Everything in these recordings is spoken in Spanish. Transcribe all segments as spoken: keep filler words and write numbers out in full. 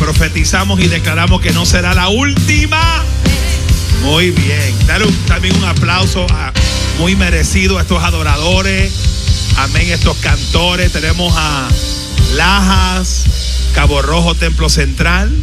Profetizamos y declaramos que no será la última. Muy bien. Dale un, también un aplauso a, muy merecido a estos adoradores. Amén, estos cantores. Tenemos a Lajas, Cabo Rojo, Templo Central.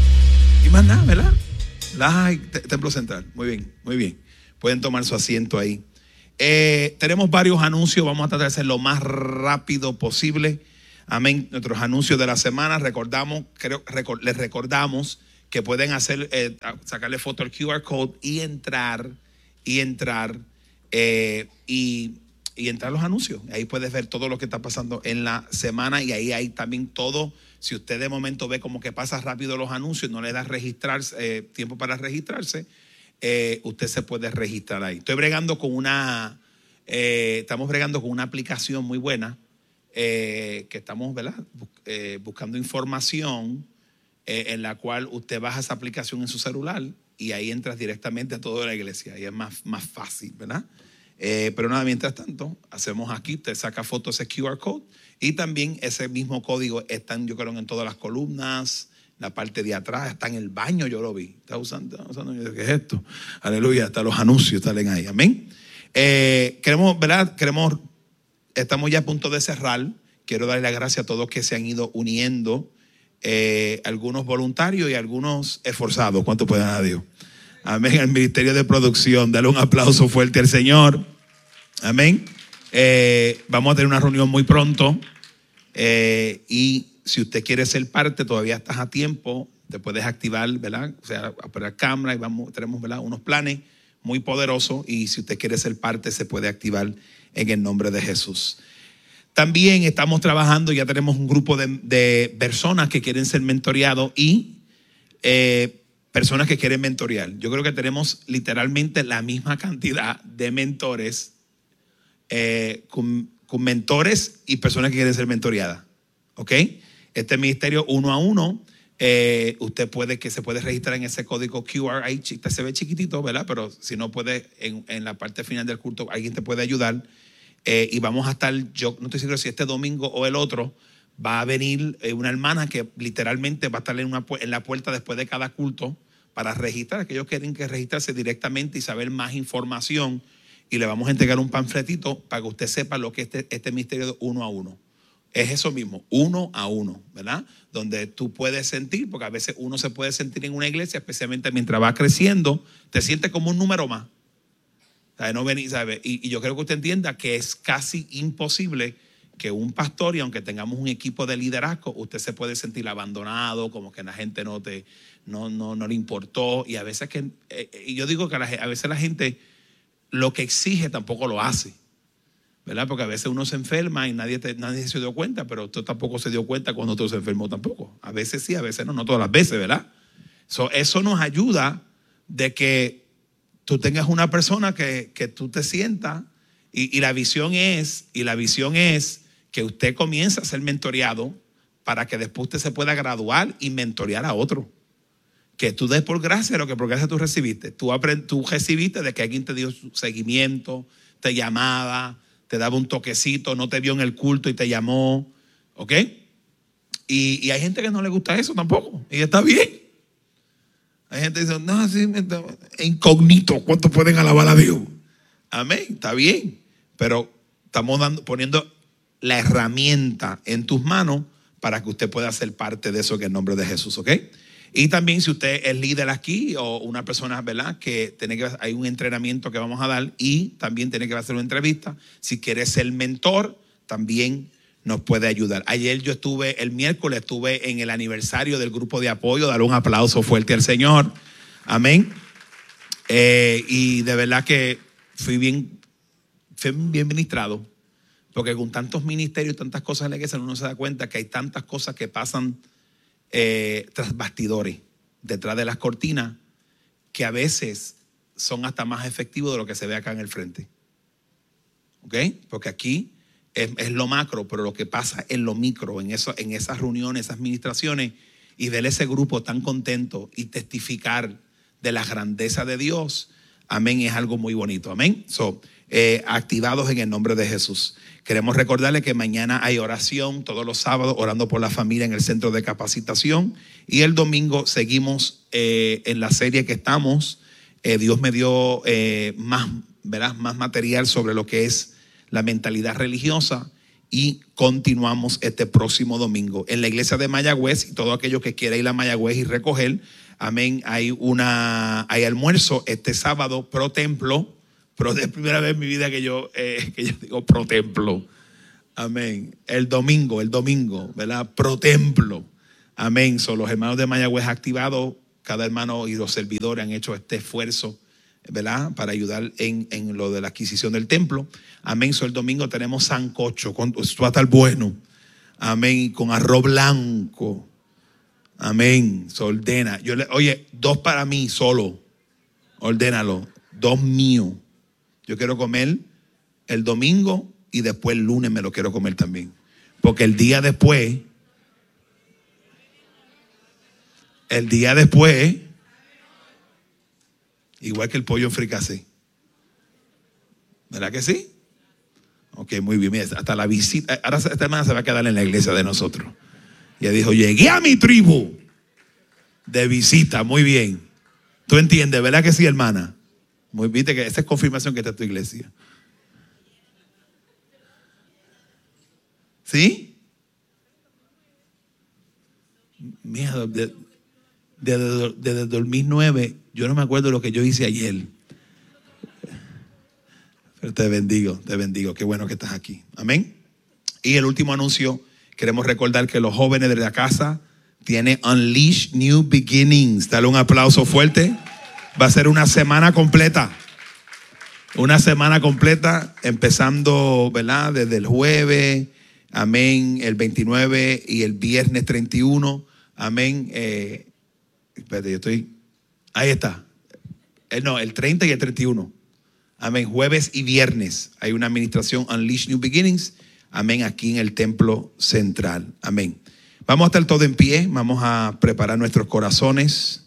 Y más nada, ¿verdad? Lajas y Templo Central. Muy bien, muy bien. Pueden tomar su asiento ahí. Eh, tenemos varios anuncios. Vamos a tratar de hacer lo más rápido posible. Amén. Nuestros anuncios de la semana. Recordamos, creo, record, les recordamos que pueden hacer, eh, sacarle foto al Q R code y entrar, y entrar, eh, y, y entrar los anuncios. Ahí puedes ver todo lo que está pasando en la semana y ahí hay también todo. Si usted de momento ve como que pasa rápido los anuncios, no le da registrarse, eh, tiempo para registrarse, eh, usted se puede registrar ahí. Estoy bregando con una, eh, estamos bregando con una aplicación muy buena, eh, que estamos, ¿verdad? Bus, eh, buscando información. Eh, en la cual usted baja esa aplicación en su celular y ahí entras directamente a toda la iglesia y es más, más fácil, ¿verdad? Eh, pero nada, mientras tanto, hacemos aquí, te saca foto ese Q R code y también ese mismo código está, yo creo, en todas las columnas, la parte de atrás, está en el baño, yo lo vi. Está usando, está usando ¿qué es esto? Aleluya, hasta los anuncios salen ahí, amén. Eh, queremos, ¿verdad? Queremos, estamos ya a punto de cerrar. Quiero darle la gracia a todos que se han ido uniendo. Eh, algunos voluntarios y algunos esforzados. ¿Cuánto puede dar a Dios? Amén. Al ministerio de producción, dale un aplauso fuerte al Señor. Amén. Eh, vamos a tener una reunión muy pronto, eh, y si usted quiere ser parte, todavía estás a tiempo. Te puedes activar, ¿verdad? O sea, a poner cámara y vamos, tenemos, ¿verdad?, unos planes muy poderosos y si usted quiere ser parte, se puede activar en el nombre de Jesús. También estamos trabajando, ya tenemos un grupo de, de personas que quieren ser mentoreados y eh, personas que quieren mentorear. Yo creo que tenemos literalmente la misma cantidad de mentores, eh, con, con mentores y personas que quieren ser mentoreadas. ¿Ok? Este ministerio uno a uno, eh, usted puede, que se puede registrar en ese código Q R, ahí se ve chiquitito, ¿verdad? Pero si no puede, en, en la parte final del culto, alguien te puede ayudar. Eh, y vamos a estar, yo no estoy seguro si este domingo o el otro, va a venir eh, una hermana que literalmente va a estar en, una, en la puerta después de cada culto para registrar. Aquellos que quieren que registrarse directamente y saber más información, y le vamos a entregar un panfletito para que usted sepa lo que es este, este ministerio de uno a uno. Es eso mismo, uno a uno, ¿verdad? Donde tú puedes sentir, porque a veces uno se puede sentir en una iglesia, especialmente mientras va creciendo, te sientes como un número más. ¿Sabe? No venir, ¿sabe? Y, y yo creo que usted entienda que es casi imposible que un pastor, y aunque tengamos un equipo de liderazgo, usted se puede sentir abandonado, como que la gente no, te, no, no, no le importó. Y a veces que, eh, y yo digo que a, la, a veces la gente lo que exige tampoco lo hace, ¿verdad? Porque a veces uno se enferma y nadie, te, nadie se dio cuenta, pero usted tampoco se dio cuenta cuando otro se enfermó tampoco. A veces sí, a veces no, no todas las veces, ¿verdad? So, eso nos ayuda de que tú tengas una persona que, que tú te sientas y, y la visión es, y la visión es que usted comience a ser mentoreado para que después usted se pueda graduar y mentorear a otro. Que tú des por gracia lo que por gracia tú recibiste. Tú, aprend, tú recibiste de que alguien te dio su seguimiento, te llamaba, te daba un toquecito, no te vio en el culto y te llamó, ¿ok? Y, y hay gente que no le gusta eso tampoco, y está bien. Hay gente que dice, no, sí, incógnito, ¿cuánto pueden alabar a Dios? Amén, está bien, pero estamos dando, poniendo la herramienta en tus manos para que usted pueda ser parte de eso en el nombre de Jesús, ¿ok? Y también si usted es líder aquí o una persona, ¿verdad?, que tiene que, hay un entrenamiento que vamos a dar y también tiene que hacer una entrevista. Si quiere ser mentor, también nos puede ayudar. Ayer yo estuve, el miércoles estuve en el aniversario del grupo de apoyo. Darle un aplauso fuerte al Señor. Amén. Eh, y de verdad que fui bien, fui bien ministrado, porque con tantos ministerios, tantas cosas en la iglesia, uno se da cuenta que hay tantas cosas que pasan eh, tras bastidores, detrás de las cortinas, que a veces son hasta más efectivos de lo que se ve acá en el frente. ¿Ok? Porque aquí es, es lo macro, pero lo que pasa en lo micro, en, eso, en esas reuniones, esas administraciones, y ver ese grupo tan contento y testificar de la grandeza de Dios, amén, es algo muy bonito, amén. So, eh, activados en el nombre de Jesús. Queremos recordarle que mañana hay oración, todos los sábados, orando por la familia en el centro de capacitación. Y el domingo seguimos eh, en la serie que estamos. Eh, Dios me dio eh, más, ¿verdad? más material sobre lo que es la mentalidad religiosa. Y continuamos este próximo domingo en la iglesia de Mayagüez. Y todo aquello que quiera ir a Mayagüez y recoger, amén, hay una hay almuerzo este sábado pro templo. Pero es la primera vez en mi vida que yo, eh, que yo digo pro templo. Amén. El domingo, el domingo, ¿verdad? Pro templo. Amén. Son los hermanos de Mayagüez activados. Cada hermano y los servidores han hecho este esfuerzo, ¿verdad? Para ayudar en, en lo de la adquisición del templo. Amén. So, el domingo tenemos sancocho. Con, esto va a estar bueno. Amén. Con arroz blanco. Amén. So, ordena. Yo le, oye, dos para mí solo. Ordénalo. Dos míos. Yo quiero comer el domingo y después el lunes me lo quiero comer también. Porque el día después, el día después, igual que el pollo en fricasé. ¿Verdad que sí? Ok, muy bien. Mira, hasta la visita. Ahora esta hermana se va a quedar en la iglesia de nosotros. Ella dijo, llegué a mi tribu de visita. Muy bien. ¿Tú entiendes? ¿Verdad que sí, hermana? Muy, viste que esa es confirmación que está en tu iglesia. ¿Sí? Mira, desde de, de, de, de dos mil nueve, yo no me acuerdo lo que yo hice ayer. Pero te bendigo, te bendigo. Qué bueno que estás aquí. Amén. Y el último anuncio, queremos recordar que los jóvenes de la casa tienen Unleash New Beginnings. Dale un aplauso fuerte. Va a ser una semana completa. Una semana completa, empezando, ¿verdad? Desde el jueves, amén, el veintinueve y el viernes treinta y uno, amén. Eh, espérate, yo estoy, ahí está. Eh, no, el treinta y el treinta y uno. Amén, jueves y viernes. Hay una administración Unleash New Beginnings, amén, aquí en el templo central. Amén. Vamos a estar todos en pie, vamos a preparar nuestros corazones.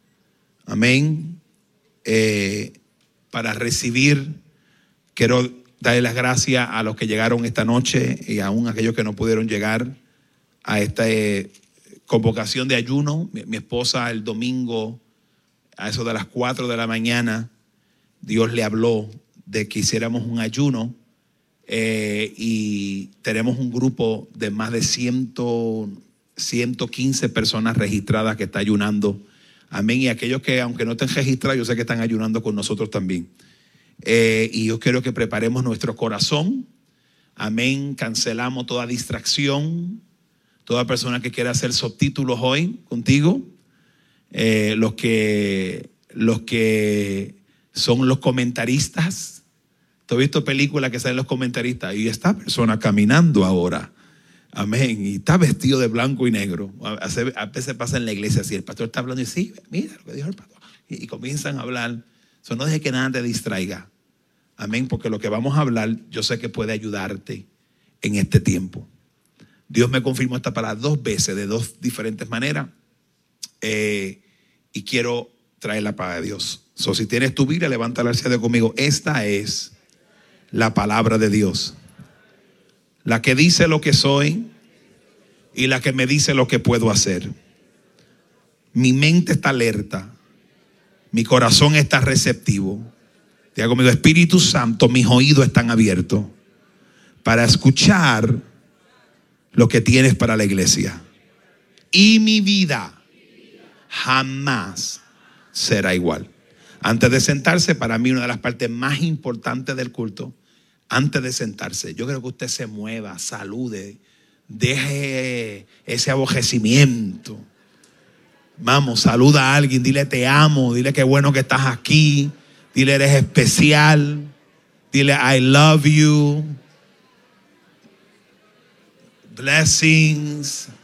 Amén. Eh, para recibir, quiero darle las gracias a los que llegaron esta noche y aún a aquellos que no pudieron llegar a esta eh, convocación de ayuno. Mi, mi esposa el domingo, a eso de las cuatro de la mañana, Dios le habló de que hiciéramos un ayuno eh, y tenemos un grupo de más de ciento quince personas registradas que está ayunando. Amén. Y aquellos que aunque no estén registrados, yo sé que están ayunando con nosotros también. Eh, y yo quiero que preparemos nuestro corazón. Amén. Cancelamos toda distracción. Toda persona que quiera hacer subtítulos hoy contigo. Eh, los que, los que son los comentaristas. ¿Tú has visto películas que salen los comentaristas? Y esta persona caminando ahora. Amén. Y está vestido de blanco y negro. A veces pasa en la iglesia así. El pastor está hablando y sí, mira lo que dijo el pastor. Y, y comienzan a hablar. Eso no deje que nada te distraiga. Amén. Porque lo que vamos a hablar, yo sé que puede ayudarte en este tiempo. Dios me confirmó esta palabra dos veces, de dos diferentes maneras. Eh, y quiero traer la palabra de Dios. So, si tienes tu Biblia, levanta la de conmigo. Esta es la palabra de Dios. La que dice lo que soy y la que me dice lo que puedo hacer. Mi mente está alerta. Mi corazón está receptivo. Diga conmigo, Espíritu Santo, mis oídos están abiertos para escuchar lo que tienes para la iglesia. Y mi vida jamás será igual. Antes de sentarse, para mí una de las partes más importantes del culto, antes de sentarse, yo creo que usted se mueva, salude, deje ese aborrecimiento. Vamos, saluda a alguien, dile te amo, dile qué bueno que estás aquí, dile eres especial, dile I love you, blessings.